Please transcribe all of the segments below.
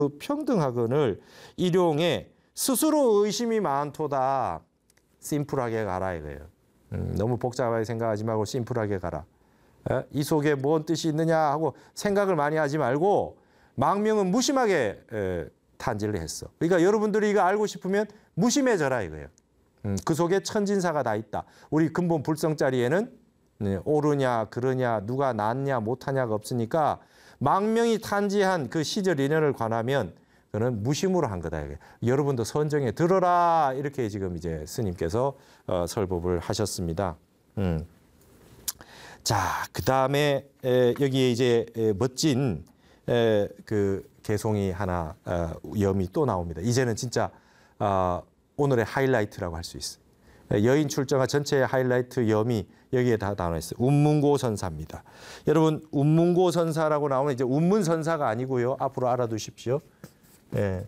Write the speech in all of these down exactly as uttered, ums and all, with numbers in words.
평등하거늘 일용에 스스로 의심이 많도다. 심플하게 가라 이거예요. 음, 너무 복잡하게 생각하지 말고 심플하게 가라. 에? 이 속에 뭔 뜻이 있느냐 하고 생각을 많이 하지 말고 망명은 무심하게 에, 탄지를 했어. 그러니까 여러분들이 이거 알고 싶으면 무심해져라 이거예요. 음, 그 속에 천진사가 다 있다. 우리 근본 불성자리에는 네, 옳으냐 그러냐 누가 낫냐 못하냐가 없으니까 망명이 탄지한 그 시절 인연을 관하면 그는 무심으로 한 거다. 이게. 여러분도 선정에 들어라 이렇게 지금 이제 스님께서 어, 설법을 하셨습니다. 음. 자, 그 다음에 여기에 이제 에, 멋진 에, 그 개송이 하나 어, 염이 또 나옵니다. 이제는 진짜 어, 오늘의 하이라이트라고 할 수 있어요. 여인 출정화 전체의 하이라이트 염이 여기에 다 나와 있어요. 운문고 선사입니다. 여러분 운문고 선사라고 나오면 이제 운문 선사가 아니고요. 앞으로 알아두십시오. 예.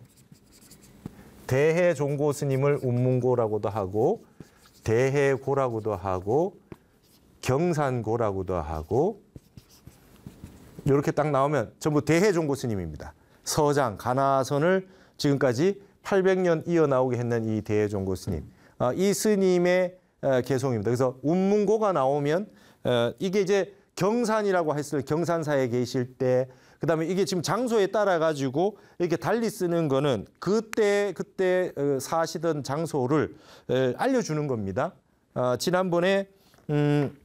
대해종고 스님을 운문고라고도 하고 대해고라고도 하고 경산고라고도 하고 이렇게 딱 나오면 전부 대해종고 스님입니다. 서장, 가나선을 지금까지 팔백 년 이어나오게 했는 이 대해종고 스님. 어, 이 스님의 어, 개송입니다. 그래서 운문고가 나오면 어, 이게 이제 경산이라고 했을 경산사에 계실 때 그다음에 이게 지금 장소에 따라 가지고 이렇게 달리 쓰는 거는 그때 그때 사시던 장소를 알려주는 겁니다. 어, 지난번에 음,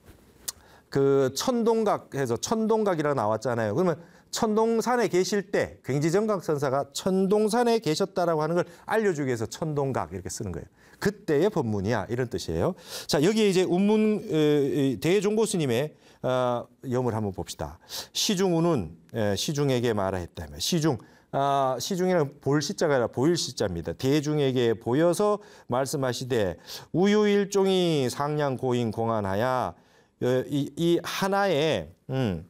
그 천동각해서 천동각이라고 나왔잖아요. 그러면 천동산에 계실 때 굉지정각 선사가 천동산에 계셨다라고 하는 걸 알려주기 위해서 천동각 이렇게 쓰는 거예요. 그때의 법문이야 이런 뜻이에요. 자 여기에 이제 운문 대종고 스님의 어, 염을 한번 봅시다. 시중우는 에, 시중에게 말하였다며 시중 아, 시중에는 볼 시자가 아니라 보일 시자입니다. 대중에게 보여서 말씀하시되 우유일종이 상량 고인 공안하야 이, 이 하나의 음,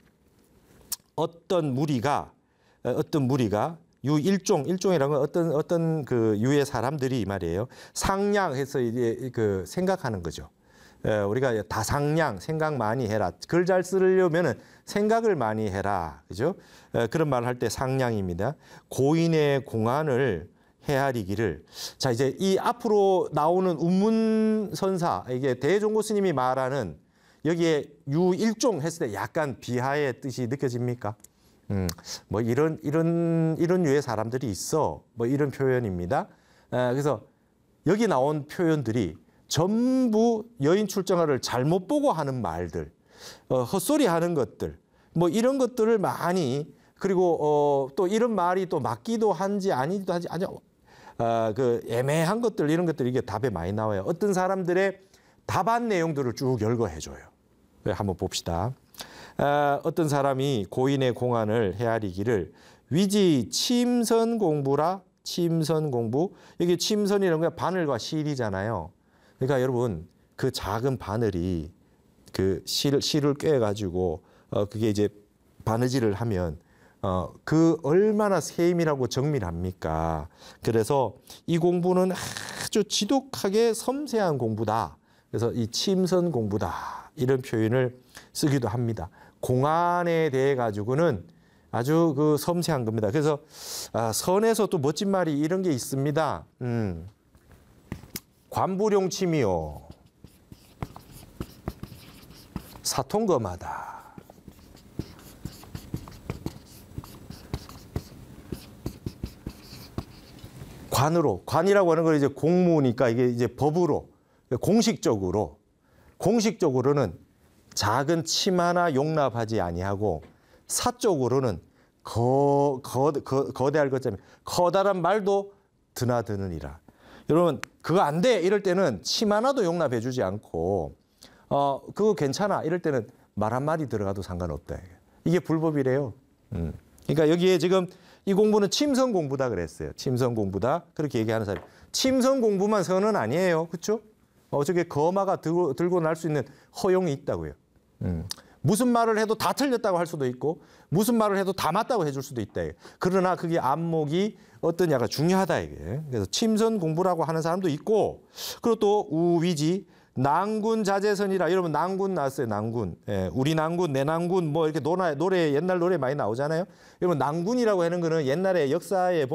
어떤 무리가 어떤 무리가 유일종 일종이라는 건 어떤 어떤 그 유의 사람들이 이 말이에요. 상량해서 이제 그 생각하는 거죠. 우리가 다상량 생각 많이 해라. 글 잘 쓰려면은 생각을 많이 해라. 그죠? 그런 말을 할 때 상량입니다. 고인의 공안을 헤아리기를. 자 이제 이 앞으로 나오는 운문선사 이게 대종고 스님이 말하는 여기에 유일종 했을 때 약간 비하의 뜻이 느껴집니까? 음, 뭐 이런 이런 이런 유의 사람들이 있어. 뭐 이런 표현입니다. 에, 그래서 여기 나온 표현들이 전부 여인 출정화를 잘못 보고 하는 말들, 어, 헛소리 하는 것들, 뭐 이런 것들을 많이 그리고 어, 또 이런 말이 또 맞기도 한지 아니기도 한지 아주 어, 그 애매한 것들 이런 것들이 이게 답에 많이 나와요. 어떤 사람들의 답안 내용들을 쭉 열거해줘요. 한번 봅시다. 어, 어떤 사람이 고인의 공안을 헤아리기를 위지 침선 공부라 침선 공부 여기 침선이라는 게 바늘과 실이잖아요. 그러니까 여러분 그 작은 바늘이 그 실, 실을 꿰가지고 어, 그게 이제 바느질을 하면 어, 그 얼마나 세밀하고 정밀합니까? 그래서 이 공부는 아주 지독하게 섬세한 공부다. 그래서 이 침선 공부다. 이런 표현을 쓰기도 합니다. 공안에 대해 가지고는 아주 그 섬세한 겁니다. 그래서 아, 선에서 또 멋진 말이 이런 게 있습니다. 음. 관부룡침이요. 사통검하다. 관으로 관이라고 하는 건 이제 공무니까 이게 이제 법으로 공식적으로 공식적으로는 작은 침 하나 용납하지 아니하고 사적으로는 거, 거, 거, 거대할 것처럼 커다란 말도 드나드느니라. 여러분 그거 안 돼 이럴 때는 침 하나도 용납해 주지 않고 어 그거 괜찮아 이럴 때는 말 한마디 들어가도 상관없다. 이게 불법이래요. 음. 그러니까 여기에 지금 이 공부는 침선 공부다 그랬어요. 침선 공부다 그렇게 얘기하는 사람. 침선 공부만 선은 아니에요. 그렇죠? 어저께 거마가 들고, 들고 날 수 있는 허용이 있다고요. 음. 무슨 말을 해도 다 틀렸다고 할 수도 있고 무슨 말을 해도 다 맞다고 해줄 수도 있다. 그러나 그게 안목이 어떠냐가 중요하다. 이게. 그래서 침선 공부라고 하는 사람도 있고 그리고 또 우위지 낭군 자재선이라. 여러분 낭군 나왔어요. 낭군. 예, 우리 낭군, 내 낭군 뭐 이렇게 노래, 노래 옛날 노래 많이 나오잖아요. 여러분 낭군이라고 하는 거는 옛날에 역사에